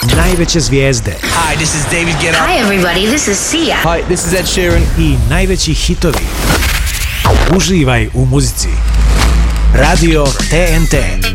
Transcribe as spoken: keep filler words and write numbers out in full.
Najveće zvijezde. Hi, this is David Guetta. Hi everybody, this is Sia. Hi, this is Ed Sheeran. I najveći hitovi. Uživaj u muzici. Radio T N T.